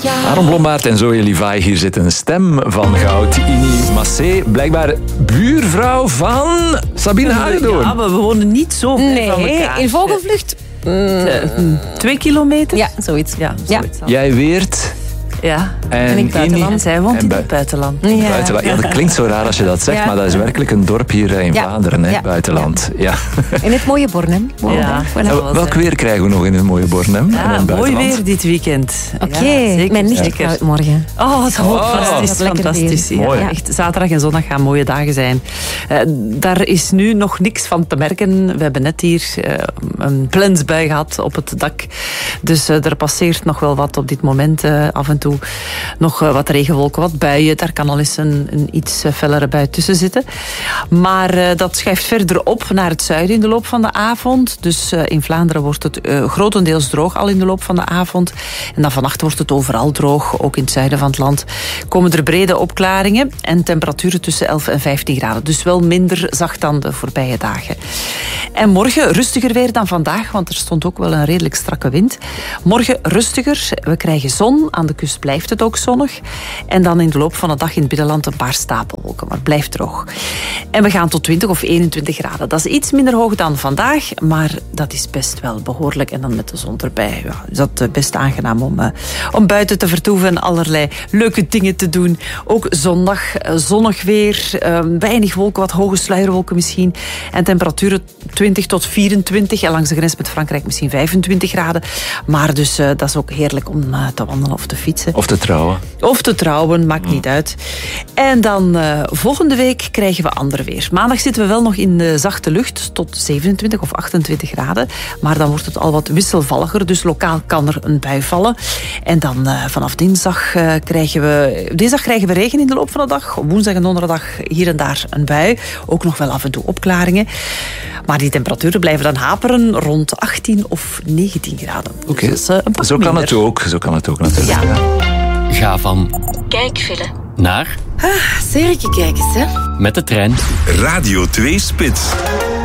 Aaron Blommaert en Zoe Levi. Hier zit een stem van goud. Ini Massé, blijkbaar buurvrouw van Sabine Hagedoorn. Ja, maar we wonen niet zo ver van elkaar. In vogelvlucht. 2 kilometer? Ja, zoiets. Ja, zoiets. Jij Weert. Ja. En ik buitenland. En zij woont in het buitenland. Ja. Buitenland. Ja, dat klinkt zo raar als je dat zegt, Ja. maar dat is werkelijk een dorp hier in Vlaanderen, hè, Ja. buitenland. Ja. In het mooie Bornem. Ja. Welk weer krijgen we nog in het mooie Bornem? Ja, en in het mooi buitenland? weer dit weekend. Oké, Ja, zeker, mijn nicht zeker. trouwt morgen. Oh, dat is fantastisch. lekker Fantastisch. weer. Ja, Mooi. echt, zaterdag en zondag gaan mooie dagen zijn. Daar is nu nog niks van te merken. We hebben net hier een plensbui gehad op het dak. Dus er passeert nog wel wat op dit moment af en toe. Nog wat regenwolken, wat buien. Daar kan al eens een iets fellere bui tussen zitten. Maar dat schuift verder op naar het zuiden in de loop van de avond. Dus in Vlaanderen wordt het grotendeels droog al in de loop van de avond. En dan vannacht wordt het overal droog, ook in het zuiden van het land. Komen er brede opklaringen en temperaturen tussen 11 en 15 graden. Dus wel minder zacht dan de voorbije dagen. En morgen rustiger weer dan vandaag, want er stond ook wel een redelijk strakke wind. Morgen rustiger. We krijgen zon. Aan de kust blijft het ook zonnig. En dan in de loop van de dag in het binnenland een paar stapelwolken, maar het blijft droog. En we gaan tot 20 of 21 graden. Dat is iets minder hoog dan vandaag, maar dat is best wel behoorlijk. En dan met de zon erbij. Ja, is dat best aangenaam om buiten te vertoeven en allerlei leuke dingen te doen. Ook zondag zonnig weer, weinig wolken, wat hoge sluierwolken misschien. En temperaturen 20 tot 24 en langs de grens met Frankrijk misschien 25 graden. Maar dus dat is ook heerlijk om te wandelen of te fietsen. Of te trouwen. Of te trouwen, maakt niet uit. En dan volgende week krijgen we ander weer. Maandag zitten we wel nog in de zachte lucht tot 27 of 28 graden. Maar dan wordt het al wat wisselvalliger. Dus lokaal kan er een bui vallen. En dan vanaf dinsdag krijgen we regen in de loop van de dag. Woensdag en donderdag hier en daar een bui. Ook nog wel af en toe opklaringen. Maar die temperaturen blijven dan haperen rond 18 of 19 graden. Oké. Dus een pak Zo kan minder. het ook natuurlijk. Ja. Ja. Ga van Kijkfile. naar Serietje kijken, hè. met de trein. Radio 2 Spits.